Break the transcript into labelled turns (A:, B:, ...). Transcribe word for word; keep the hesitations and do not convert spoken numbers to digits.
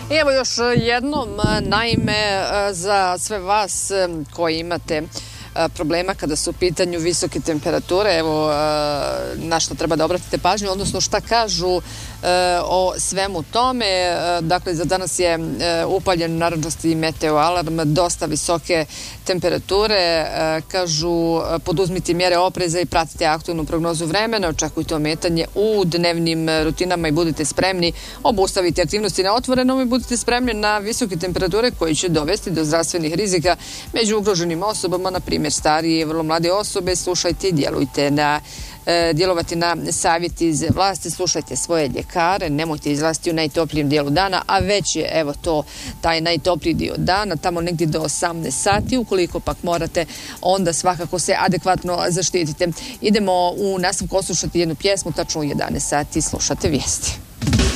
A: I evo još jednom, naime, za sve vas koji imate problema kada su u pitanju visoke temperature, evo na što treba da obratite pažnju, odnosno šta kažu o svemu tome. Dakle, za danas je upaljen narandžasti meteo alarm, dosta visoke temperature. Kažu, poduzmite mjere opreza i pratite aktualnu prognozu vremena, očekujte ometanje u dnevnim rutinama i budite spremni. Obustavite aktivnosti na otvorenom i budite spremni na visoke temperature koje će dovesti do zdravstvenih rizika među ugroženim osobama, na primjer starije i vrlo mlade osobe. Slušajte i djelujte na djelovati na savjeti iz vlasti, slušajte svoje ljekare, nemojte izlaziti u najtoplijem dijelu dana, a već je evo to taj najtopliji dio dana, tamo negdje do osamnaest sati, ukoliko pak morate, onda svakako se adekvatno zaštitite. Idemo u nastavku oslušati jednu pjesmu, tačno u jedanaest sati slušate vijesti.